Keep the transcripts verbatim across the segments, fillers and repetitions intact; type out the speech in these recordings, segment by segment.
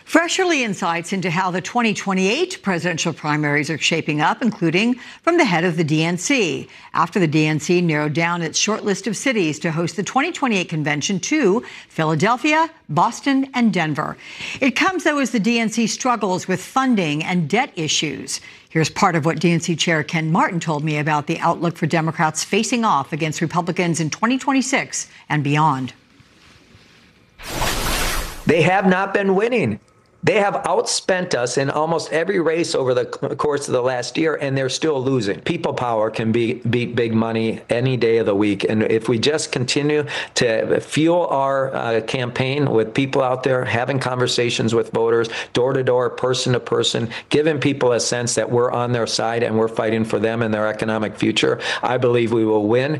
Fresh early insights into how the twenty twenty-eight presidential primaries are shaping up, including from the head of the D N C. After the D N C narrowed down its short list of cities to host the twenty twenty-eight convention to Philadelphia, Boston, and Denver. It comes, though, as the D N C struggles with funding and debt issues. Here's part of what D N C Chair Ken Martin told me about the outlook for Democrats facing off against Republicans in twenty twenty-six and beyond. They have not been winning. They have outspent us in almost every race over the course of the last year, and they're still losing. People power can be, beat big money any day of the week. And if we just continue to fuel our uh, campaign with people out there having conversations with voters, door to door, person to person, giving people a sense that we're on their side and we're fighting for them and their economic future, I believe we will win.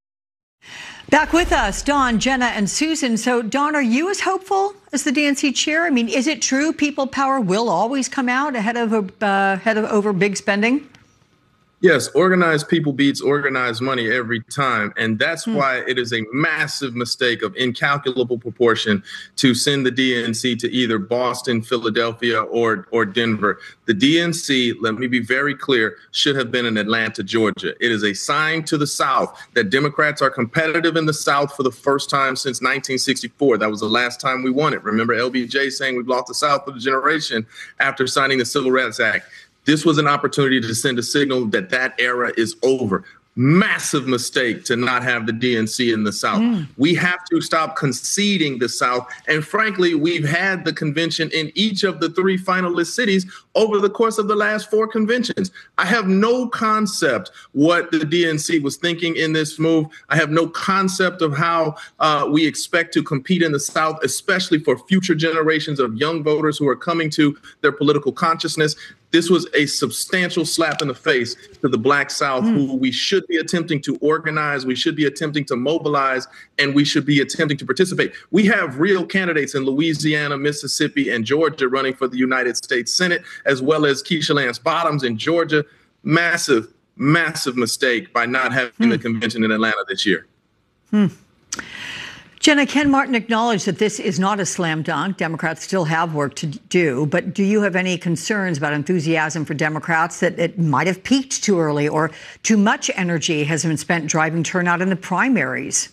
Back with us, Dawn, Jenna, and Susan. So, Dawn, are you as hopeful as the D N C chair? I mean, is it true people power will always come out ahead of uh, ahead of over big spending? Yes, organized people beats organized money every time. And that's hmm. why it is a massive mistake of incalculable proportion to send the D N C to either Boston, Philadelphia, or, or Denver. The D N C, let me be very clear, should have been in Atlanta, Georgia. It is a sign to the South that Democrats are competitive in the South for the first time since nineteen sixty-four. That was the last time we won it. Remember L B J saying we've lost the South for the generation after signing the Civil Rights Act. This was an opportunity to send a signal that that era is over. Massive mistake to not have the D N C in the South. Mm. We have to stop conceding the South. And frankly, we've had the convention in each of the three finalist cities over the course of the last four conventions. I have no concept what the D N C was thinking in this move. I have no concept of how uh, we expect to compete in the South, especially for future generations of young voters who are coming to their political consciousness. This was a substantial slap in the face to the Black South, mm. who we should be attempting to organize, we should be attempting to mobilize, and we should be attempting to participate. We have real candidates in Louisiana, Mississippi, and Georgia running for the United States Senate, as well as Keisha Lance Bottoms in Georgia. Massive, massive mistake by not having mm. the convention in Atlanta this year. Mm. Jenna, Ken Martin acknowledged that this is not a slam dunk. Democrats still have work to do. But do you have any concerns about enthusiasm for Democrats that it might have peaked too early or too much energy has been spent driving turnout in the primaries?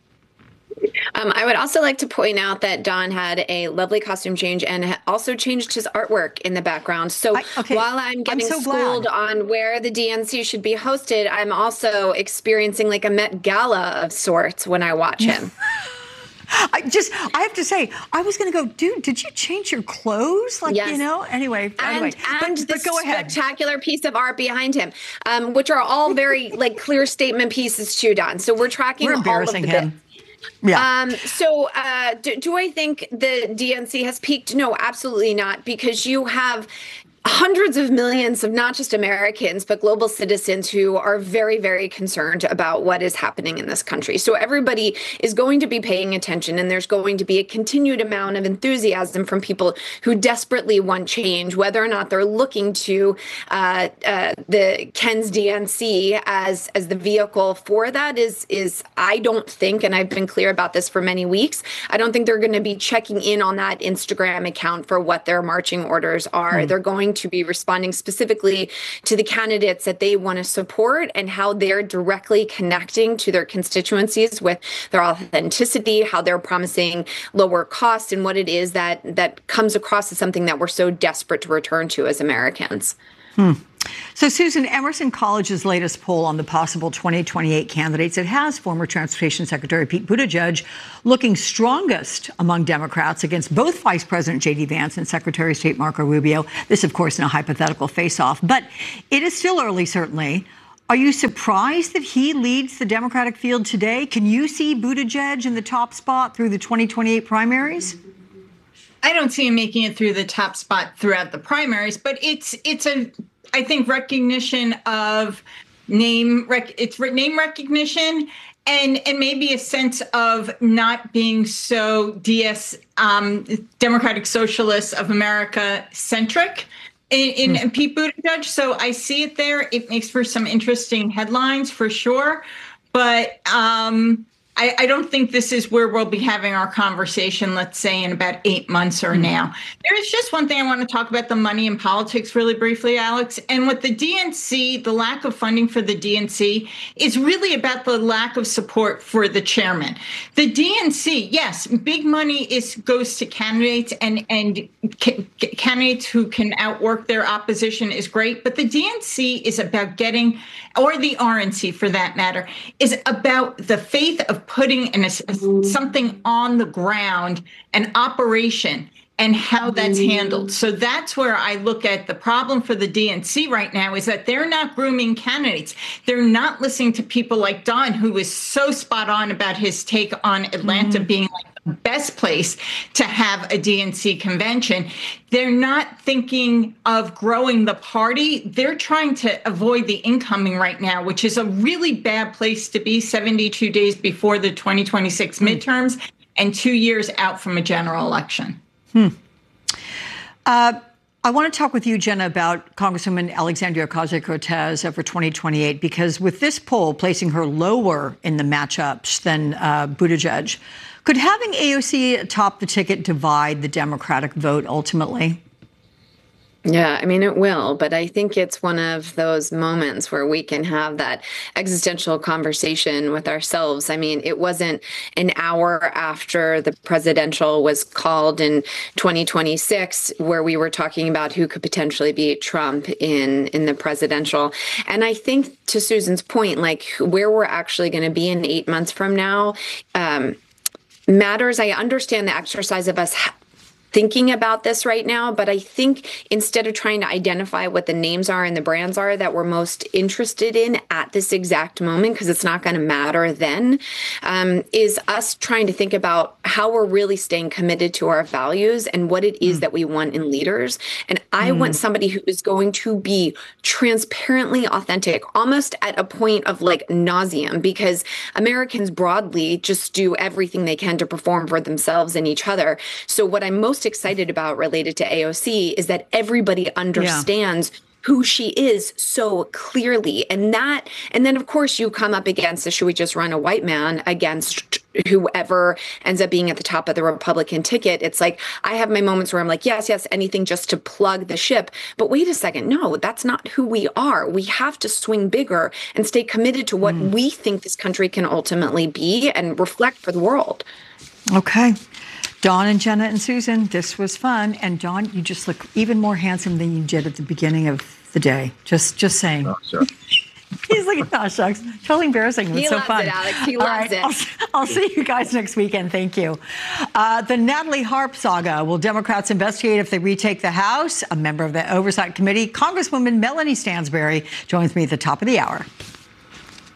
Um, I would also like to point out that Don had a lovely costume change and also changed his artwork in the background. So I, okay. while I'm getting I'm so schooled glad. on where the D N C should be hosted, I'm also experiencing like a Met Gala of sorts when I watch him. I just, I have to say, I was going to go, dude, did you change your clothes? Like, yes. you know, anyway. And, anyway. and but, the but go ahead. spectacular piece of art behind him, um, which are all very like clear statement pieces too, Don. So we're tracking we're all embarrassing of the him. bits. Yeah. Um, so uh, do, do I think the D N C has peaked? No, absolutely not, because you have hundreds of millions of not just Americans, but global citizens who are very, very concerned about what is happening in this country. So everybody is going to be paying attention, and there's going to be a continued amount of enthusiasm from people who desperately want change, whether or not they're looking to uh, uh, the Ken's D N C as as the vehicle for that is, is I don't think, and I've been clear about this for many weeks, I don't think they're going to be checking in on that Instagram account for what their marching orders are. Mm. They're going to be responding specifically to the candidates that they want to support and how they're directly connecting to their constituencies with their authenticity, how they're promising lower costs, and what it is that that comes across as something that we're so desperate to return to as Americans. Hmm. So, Susan, Emerson College's latest poll on the possible twenty twenty-eight candidates, it has former Transportation Secretary Pete Buttigieg looking strongest among Democrats against both Vice President J D Vance and Secretary of State Marco Rubio. This, of course, in a hypothetical face-off. But it is still early, certainly. Are you surprised that he leads the Democratic field today? Can you see Buttigieg in the top spot through the twenty twenty-eight primaries? I don't see him making it through the top spot throughout the primaries, but it's it's a, I think, recognition of name, rec, it's name recognition, and and maybe a sense of not being so D S um, Democratic Socialists of America centric in, in mm. Pete Buttigieg. So I see it there. It makes for some interesting headlines for sure, but. Um, I, I don't think this is where we'll be having our conversation, let's say, in about eight months or mm-hmm. now. There is just one thing I want to talk about, the money in politics really briefly, Alex. And with the D N C, the lack of funding for the D N C is really about the lack of support for the chairman. The D N C, yes, big money is goes to candidates, and, and ca- candidates who can outwork their opposition is great. But the D N C is about getting, or the R N C for that matter, is about the faith of putting in a, something on the ground, an operation, and how that's handled. So that's where I look at the problem for the D N C right now, is that they're not grooming candidates. They're not listening to people like Don, who is so spot on about his take on Atlanta mm-hmm. being like the best place to have a D N C convention. They're not thinking of growing the party. They're trying to avoid the incoming right now, which is a really bad place to be seventy-two days before the twenty twenty-six mm-hmm. midterms and two years out from a general election. Hmm. Uh, I want to talk with you, Jenna, about Congresswoman Alexandria Ocasio-Cortez for twenty twenty-eight, because with this poll placing her lower in the matchups than uh, Buttigieg, could having A O C atop the ticket divide the Democratic vote ultimately? Yeah, I mean, it will, but I think it's one of those moments where we can have that existential conversation with ourselves. I mean, it wasn't an hour after the presidential was called in twenty twenty-six where we were talking about who could potentially beat Trump in, in the presidential. And I think, to Susan's point, like where we're actually going to be in eight months from now um, matters. I understand the exercise of us ha- thinking about this right now, but I think instead of trying to identify what the names are and the brands are that we're most interested in at this exact moment, because it's not going to matter then, um, is us trying to think about how we're really staying committed to our values and what it is mm. that we want in leaders. And I mm. want somebody who is going to be transparently authentic, almost at a point of like nauseum, because Americans broadly just do everything they can to perform for themselves and each other. So what I'm most excited about related to A O C is that everybody understands yeah. who she is so clearly. And that, and then of course you come up against the, should we just run a white man against whoever ends up being at the top of the Republican ticket? It's like, I have my moments where I'm like, yes, yes, anything just to plug the ship. But wait a second. No, that's not who we are. We have to swing bigger and stay committed to what mm. we think this country can ultimately be and reflect for the world. Okay. Dawn and Jenna and Susan, this was fun. And Dawn, you just look even more handsome than you did at the beginning of the day. Just just saying. Oh, sure. He's like, oh, shucks. Totally embarrassing. It was he so loves fun. It, Alex. He All loves right. it. I'll, I'll see you guys next weekend. Thank you. Uh, the Natalie Harp saga. Will Democrats investigate if they retake the House? A member of the Oversight Committee, Congresswoman Melanie Stansbury, joins me at the top of the hour.